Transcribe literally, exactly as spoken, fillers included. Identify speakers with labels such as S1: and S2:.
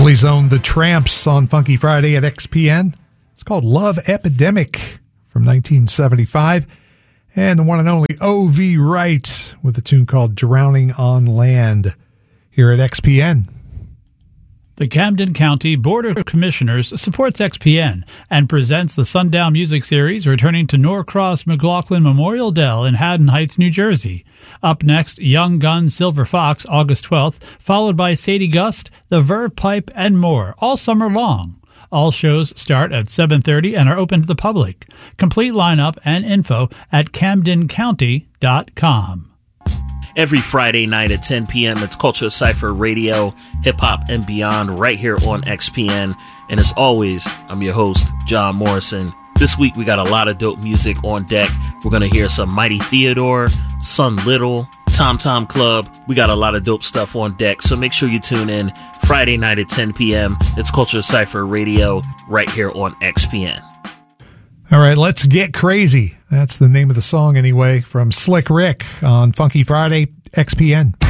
S1: Friendly Zone, The Tramps on Funky Friday at X P N. It's called Love Epidemic from nineteen seventy-five. And the one and only O V. Wright with a tune called Drowning on Land here at X P N.
S2: The Camden County Board of Commissioners supports X P N and presents the Sundown Music Series returning to Norcross McLaughlin Memorial Dell in Haddon Heights, New Jersey. Up next, Young Gun Silver Fox, August twelfth, followed by Sadie Gust, The Verve Pipe, and more, all summer long. All shows start at seven thirty and are open to the public. Complete lineup and info at camden county dot com.
S3: Every Friday night at ten p.m., it's Culture Cypher Radio, hip-hop, and beyond right here on X P N. And as always, I'm your host, John Morrison. This week, we got a lot of dope music on deck. We're going to hear some Mighty Theodore, Sun Little, Tom Tom Club. We got a lot of dope stuff on deck, so make sure you tune in Friday night at ten p.m. It's Culture Cypher Radio right here on X P N.
S1: All right, let's get crazy. That's the name of the song anyway, from Slick Rick on Funky Friday, X P N.